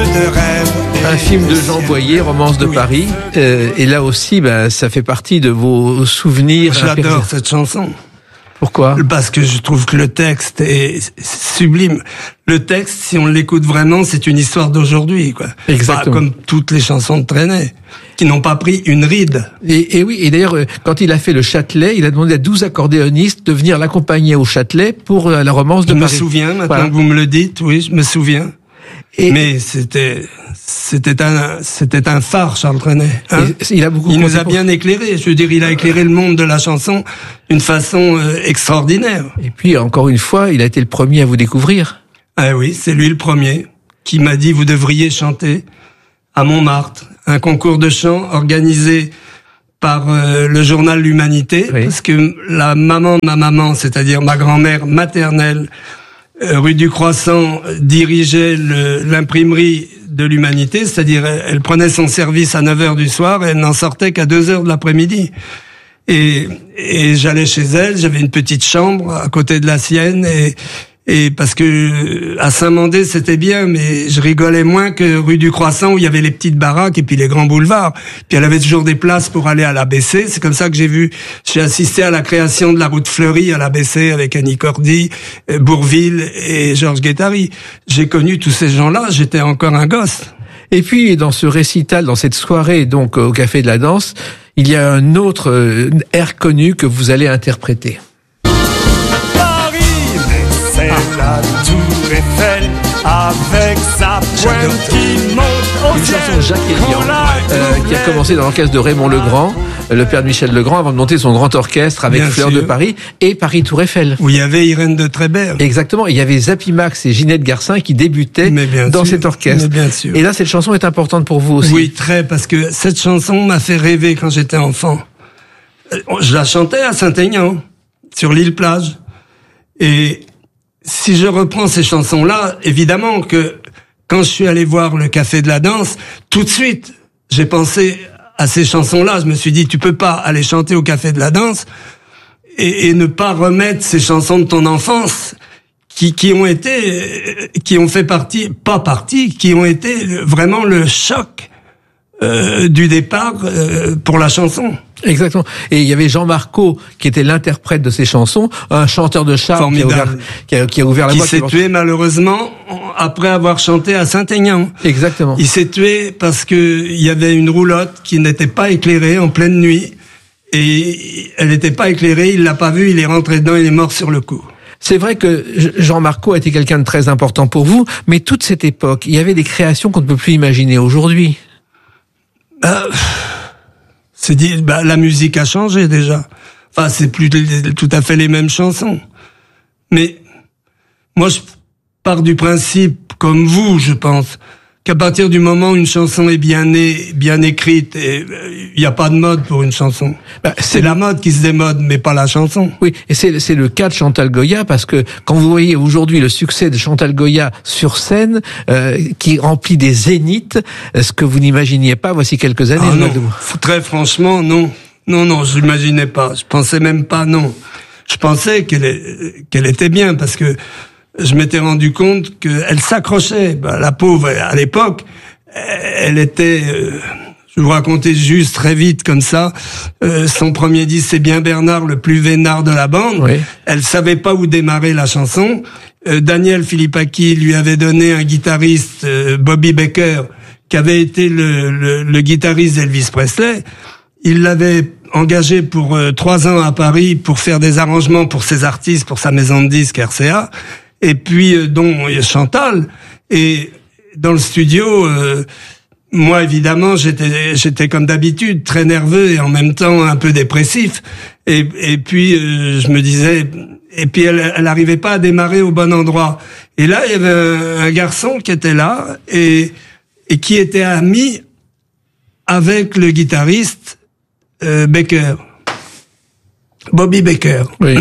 de rêve. Un film de Jean Boyer, Romance de Paris. Et là aussi, ça fait partie de vos souvenirs. J'adore cette chanson. Pourquoi ? Parce que je trouve que le texte est sublime. Le texte, si on l'écoute vraiment, c'est une histoire d'aujourd'hui, quoi. Exactement. Comme toutes les chansons de Trenet, qui n'ont pas pris une ride. Et oui, et d'ailleurs, quand il a fait le Châtelet, il a demandé à 12 accordéonistes de venir l'accompagner au Châtelet pour la Romance de Paris. Je me souviens, maintenant que vous me le dites, oui, je me souviens. Mais c'était un phare, Charles Trenet. Hein, il nous a bien éclairé. Je veux dire, il a éclairé le monde de la chanson d'une façon extraordinaire. Et puis, encore une fois, il a été le premier à vous découvrir. Ah oui, c'est lui le premier qui m'a dit, vous devriez chanter à Montmartre. Un concours de chant organisé par le journal L'Humanité, oui. Parce que la maman de ma maman, c'est-à-dire ma grand-mère maternelle, rue du Croissant, dirigeait l'imprimerie de l'Humanité, c'est-à-dire elle prenait son service à 9h du soir et elle n'en sortait qu'à 2h de l'après-midi. Et j'allais chez elle, j'avais une petite chambre à côté de la sienne et parce que à Saint-Mandé c'était bien, mais je rigolais moins que rue du Croissant où il y avait les petites baraques et puis les grands boulevards. Puis elle avait toujours des places pour aller à l'ABC. C'est comme ça que j'ai assisté à la création de la route fleurie à l'ABC avec Annie Cordy, Bourvil et Georges Guettari. J'ai connu tous ces gens-là, j'étais encore un gosse. Et puis, dans ce récital, dans cette soirée, donc, au Café de la Danse, il y a un autre air connu que vous allez interpréter. La tour Eiffel avec sa pointe qui monte au ciel. Une chanson de Jacques Elian qui a commencé dans l'orchestre de Raymond Legrand, le père de Michel Legrand, avant de monter son grand orchestre avec Fleur de Paris et Paris Tour Eiffel. Où il y avait Irène de Trébert. Exactement, il y avait Zappy Max et Ginette Garcin qui débutaient dans cet orchestre. Bien sûr. Et là, cette chanson est importante pour vous aussi. Oui, très, parce que cette chanson m'a fait rêver quand j'étais enfant. Je la chantais à Saint-Aignan, sur l'île Plage. Et si je reprends ces chansons-là, évidemment que quand je suis allé voir le Café de la Danse, tout de suite, j'ai pensé à ces chansons-là. Je me suis dit, tu peux pas aller chanter au Café de la Danse et ne pas remettre ces chansons de ton enfance qui ont été vraiment le choc du départ pour la chanson. Exactement. Et il y avait Jean Marco qui était l'interprète de ces chansons, un chanteur de charme qui a ouvert la voie. Qui s'est tué malheureusement après avoir chanté à Saint-Aignan. Exactement. Il s'est tué parce que il y avait une roulotte qui n'était pas éclairée en pleine nuit et elle n'était pas éclairée, il l'a pas vue, il est rentré dedans, il est mort sur le coup. C'est vrai que Jean Marco a été quelqu'un de très important pour vous, mais toute cette époque, il y avait des créations qu'on ne peut plus imaginer aujourd'hui. C'est dit, la musique a changé déjà. Enfin, c'est plus tout à fait les mêmes chansons. Mais moi, je pars du principe, comme vous, je pense, qu'à partir du moment où une chanson est bien née, bien écrite, il n'y a pas de mode pour une chanson. C'est la mode qui se démode, mais pas la chanson. Oui, et c'est le cas de Chantal Goya, parce que quand vous voyez aujourd'hui le succès de Chantal Goya sur scène, qui remplit des zéniths, ce que vous n'imaginiez pas voici quelques années. Ah non, très franchement, non. Non, je l'imaginais pas. Je pensais même pas, non. Je pensais qu'elle était bien, parce que je m'étais rendu compte qu'elle s'accrochait. La pauvre, à l'époque, elle était... je vais vous raconter juste très vite comme ça. Son premier disque, c'est Bien Bernard, le plus vénard de la bande. Oui. Elle savait pas où démarrer la chanson. Daniel Philippaki lui avait donné un guitariste, Bobby Baker, qui avait été le guitariste d'Elvis Presley. Il l'avait engagé pour 3 ans à Paris pour faire des arrangements pour ses artistes, pour sa maison de disques RCA. Et puis, dont Chantal. Et dans le studio, moi, évidemment, j'étais comme d'habitude, très nerveux et en même temps un peu dépressif. Et puis, je me disais... Et puis, elle arrivait pas à démarrer au bon endroit. Et là, il y avait un garçon qui était là et qui était ami avec le guitariste Baker. Bobby Baker. Oui.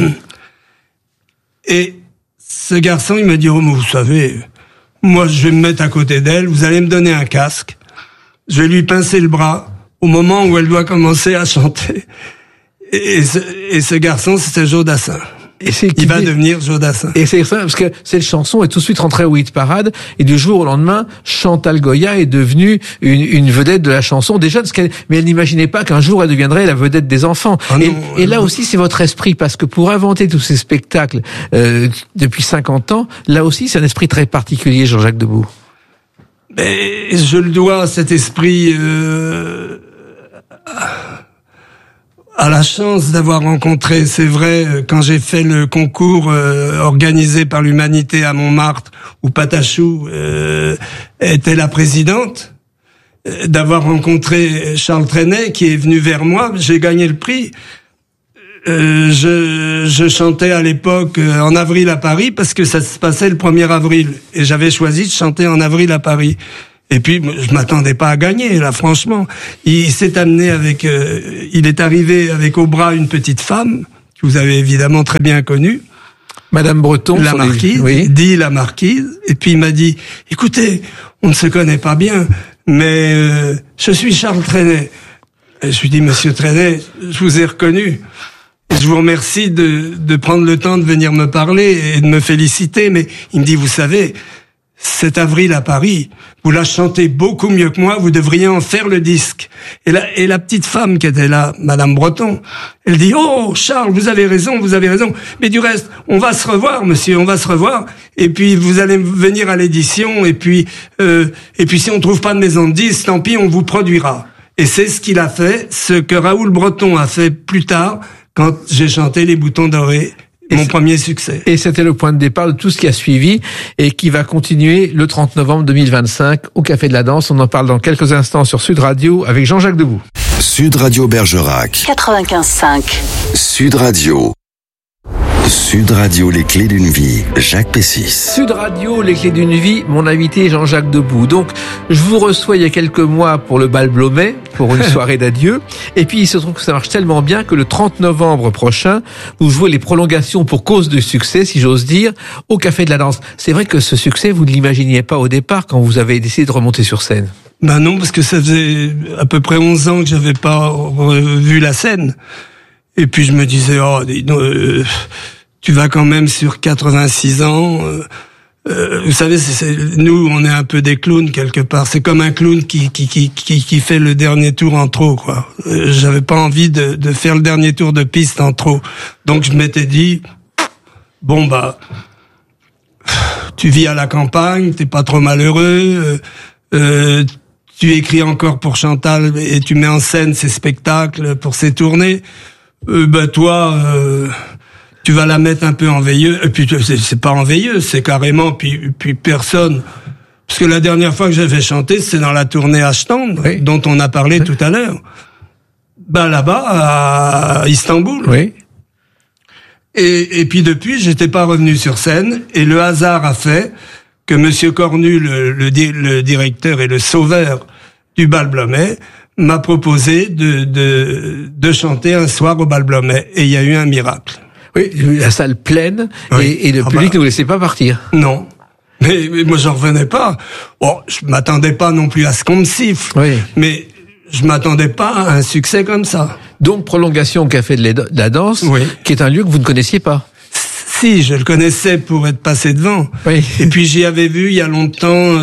Et ce garçon, il me dit, oh, mais vous savez, moi, je vais me mettre à côté d'elle, vous allez me donner un casque, je vais lui pincer le bras au moment où elle doit commencer à chanter. Et ce garçon, c'était Joe Dassin. il va devenir Jodassin. Et c'est ça, parce que cette chanson est tout de suite rentrée au hit parade, et du jour au lendemain, Chantal Goya est devenue une vedette de la chanson, déjà, mais elle n'imaginait pas qu'un jour elle deviendrait la vedette des enfants. Et là aussi, c'est votre esprit, parce que pour inventer tous ces spectacles depuis 50 ans, là aussi, c'est un esprit très particulier, Jean-Jacques Debout. Mais je le dois, cet esprit, à la chance d'avoir rencontré, c'est vrai, quand j'ai fait le concours organisé par l'Humanité à Montmartre, où Patachou était la présidente, d'avoir rencontré Charles Trenet, qui est venu vers moi, j'ai gagné le prix. Je chantais à l'époque en avril à Paris, parce que ça se passait le 1er avril, et j'avais choisi de chanter en avril à Paris. Et puis, je m'attendais pas à gagner, là, franchement. Il s'est amené avec, il est arrivé avec au bras une petite femme, que vous avez évidemment très bien connue. Madame Breton. La marquise, oui. Dit la marquise. Et puis, il m'a dit, écoutez, on ne se connaît pas bien, mais, je suis Charles Trenet. Et je lui dis, monsieur Trenet, je vous ai reconnu. Je vous remercie de prendre le temps de venir me parler et de me féliciter, mais il me dit, vous savez, cet avril à Paris, vous la chantez beaucoup mieux que moi, vous devriez en faire le disque. Et la petite femme qui était là, Madame Breton, elle dit, oh, Charles, vous avez raison, mais du reste, on va se revoir, monsieur, on va se revoir, et puis vous allez venir à l'édition, et puis si on trouve pas de maison de disque, tant pis, on vous produira. Et c'est ce qu'il a fait, ce que Raoul Breton a fait plus tard, quand j'ai chanté Les Boutons Dorés, mon premier succès. Et c'était le point de départ de tout ce qui a suivi et qui va continuer le 30 novembre 2025 au Café de la Danse. On en parle dans quelques instants sur Sud Radio avec Jean-Jacques Debout. Sud Radio Bergerac. 95.5. Sud Radio. Sud Radio, les clés d'une vie, Jacques Pessis. Sud Radio, les clés d'une vie, mon invité Jean-Jacques Debout. Donc, je vous reçois il y a quelques mois pour le bal Blomet, pour une soirée d'adieu. Et puis, il se trouve que ça marche tellement bien que le 30 novembre prochain, vous jouez les prolongations pour cause de succès, si j'ose dire, au Café de la Danse. C'est vrai que ce succès, vous ne l'imaginiez pas au départ quand vous avez décidé de remonter sur scène. Ben non, parce que ça faisait à peu près 11 ans que j'avais pas revu la scène. Et puis, je me disais, oh, tu vas quand même sur 86 ans. Vous savez, nous, on est un peu des clowns quelque part. C'est comme un clown qui fait le dernier tour en trop, quoi. J'avais pas envie de faire le dernier tour de piste en trop. Donc je m'étais dit, bon bah, tu vis à la campagne, t'es pas trop malheureux. Tu écris encore pour Chantal et tu mets en scène ses spectacles pour ses tournées. Toi. Tu vas la mettre un peu en veilleuse, et puis c'est pas en veilleuse, c'est carrément, puis personne. Parce que la dernière fois que j'avais chanté, c'est dans la tournée Ashton, oui, dont on a parlé tout à l'heure. Là-bas, à Istanbul. Oui. Et puis depuis, j'étais pas revenu sur scène, et le hasard a fait que Monsieur Cornu, le directeur et le sauveur du bal Blomet, m'a proposé de chanter un soir au bal Blomet, et il y a eu un miracle. Oui, la salle pleine, oui. et le public ne vous laissait pas partir. Non. Mais moi, j'en revenais pas. Bon, je m'attendais pas non plus à ce qu'on me siffle. Oui. Mais je m'attendais pas à un succès comme ça. Donc, prolongation au Café de la Danse, oui, qui est un lieu que vous ne connaissiez pas. Si, je le connaissais pour être passé devant. Oui. Et puis, j'y avais vu, il y a longtemps,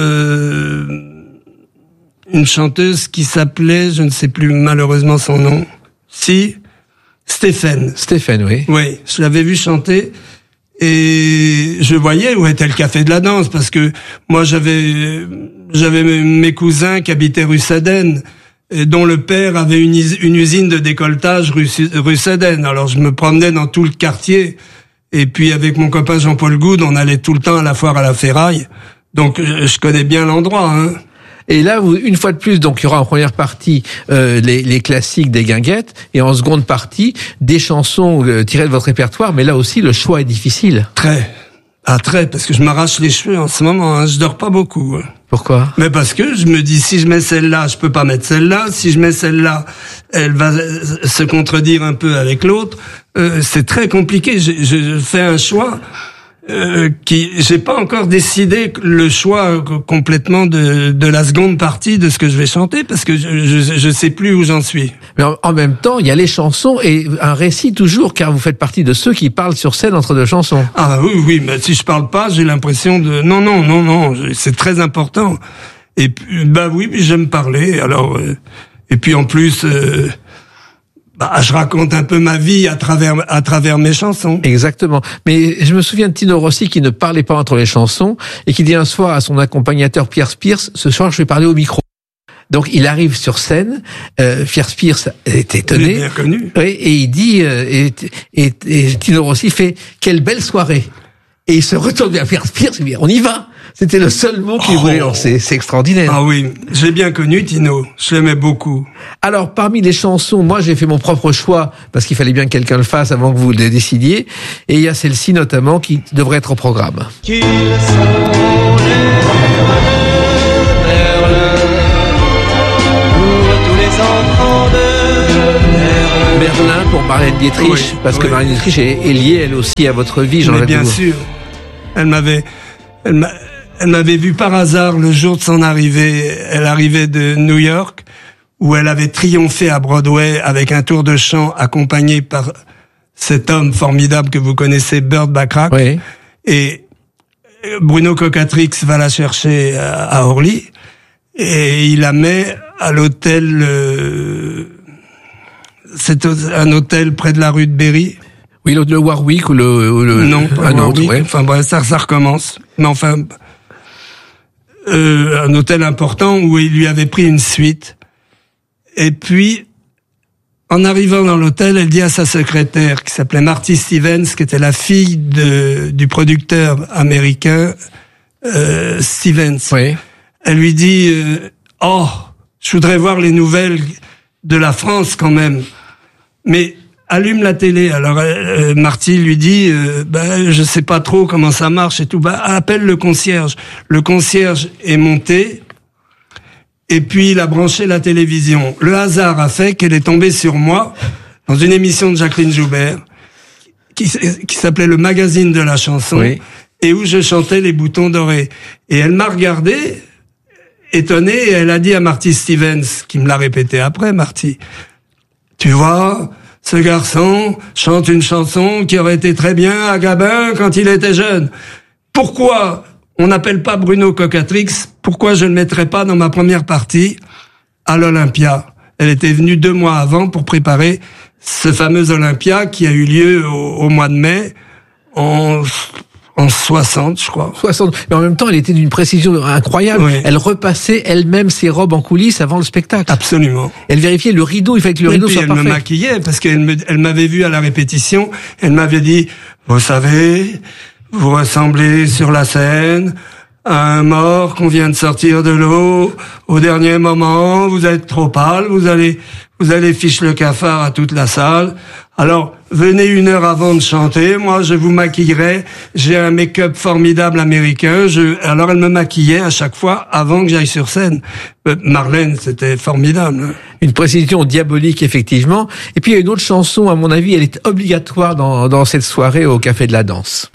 une chanteuse qui s'appelait, je ne sais plus malheureusement son nom. Si. Stéphane, oui. Oui, je l'avais vu chanter et je voyais où était le Café de la Danse parce que moi j'avais mes cousins qui habitaient rue Saden et dont le père avait une usine de décolletage rue Saden. Alors je me promenais dans tout le quartier et puis avec mon copain Jean-Paul Goude, on allait tout le temps à la foire à la ferraille. Donc je connais bien l'endroit, hein. Et là, une fois de plus, donc il y aura en première partie les classiques des Guinguettes et en seconde partie des chansons tirées de votre répertoire. Mais là aussi, le choix est difficile. Très, parce que je m'arrache les cheveux en ce moment. Hein, je dors pas beaucoup. Pourquoi ? Mais parce que je me dis, si je mets celle-là, je peux pas mettre celle-là. Si je mets celle-là, elle va se contredire un peu avec l'autre. C'est très compliqué. Je fais un choix. j'ai pas encore décidé le choix complètement de la seconde partie de ce que je vais chanter parce que je sais plus où j'en suis. Mais en même temps, il y a les chansons et un récit toujours, car vous faites partie de ceux qui parlent sur scène entre deux chansons. Ah oui, mais si je parle pas, j'ai l'impression de non, c'est très important. Et puis, oui, puis j'aime parler. Alors et puis en plus. Je raconte un peu ma vie à travers mes chansons. Exactement. Mais je me souviens de Tino Rossi qui ne parlait pas entre les chansons et qui dit un soir à son accompagnateur Pierce Pierce, ce soir je vais parler au micro. Donc il arrive sur scène, Pierce Pierce est étonné. Bien connu. Oui, et il dit, et Tino Rossi fait quelle belle soirée. Et il se retourne vers Pierce Pierce et dit on y va. C'était le seul mot qu'il voulait lancer. C'est extraordinaire. Ah oui, j'ai bien connu Tino. Je l'aimais beaucoup. Alors, parmi les chansons, moi, j'ai fait mon propre choix parce qu'il fallait bien que quelqu'un le fasse avant que vous le décidiez. Et il y a celle-ci notamment qui devrait être au programme. Qu'ils sont les Merlin pour tous les enfants de Merlin pour Marlène Dietrich, oui, parce que Marlène Dietrich est liée elle aussi à votre vie, Jean-Jacques Mais bien Debout. sûr. Elle m'avait vu par hasard le jour de son arrivée. Elle arrivait de New York, où elle avait triomphé à Broadway avec un tour de chant accompagné par cet homme formidable que vous connaissez, Burt Bacharach. Oui. Et Bruno Cocatrix va la chercher à Orly et il la met à l'hôtel. C'est un hôtel près de la rue de Berry. Oui, le Warwick ou le Non, pas un autre, Warwick. ouais. Enfin bref, ça recommence. Mais enfin, un hôtel important où il lui avait pris une suite. Et puis, en arrivant dans l'hôtel, elle dit à sa secrétaire, qui s'appelait Marty Stevens, qui était la fille du producteur américain Stevens. Oui. Elle lui dit je voudrais voir les nouvelles de la France quand même. Mais allume la télé. Alors Marty lui dit je sais pas trop comment ça marche et tout. Appelle le concierge. Le concierge est monté et puis il a branché la télévision. Le hasard a fait qu'elle est tombée sur moi dans une émission de Jacqueline Joubert qui s'appelait Le Magazine de la chanson. Oui. Et où je chantais Les Boutons Dorés. Et elle m'a regardé, étonnée, et elle a dit à Marty Stevens, qui me l'a répété après, Marty, tu vois, ce garçon chante une chanson qui aurait été très bien à Gabin quand il était jeune. Pourquoi on n'appelle pas Bruno Cocatrix? Pourquoi je ne le mettrais pas dans ma première partie à l'Olympia? Elle était venue 2 mois avant pour préparer ce fameux Olympia qui a eu lieu au mois de mai en 60, je crois. 60. Mais en même temps, elle était d'une précision incroyable. Oui. Elle repassait elle-même ses robes en coulisses avant le spectacle. Absolument. Elle vérifiait le rideau, il fallait que le rideau Et puis soit elle parfait. me maquillait parce qu'elle m'avait vu à la répétition. Elle m'avait dit, vous savez, vous ressemblez sur la scène à un mort qu'on vient de sortir de l'eau. Au dernier moment, vous êtes trop pâle, vous allez fiche le cafard à toute la salle. Alors, venez 1 heure avant de chanter, moi je vous maquillerai. J'ai un make-up formidable américain. Alors elle me maquillait à chaque fois avant que j'aille sur scène. Marlène, c'était formidable. Une précision diabolique, effectivement. Et puis il y a une autre chanson, à mon avis, elle est obligatoire dans cette soirée au Café de la Danse.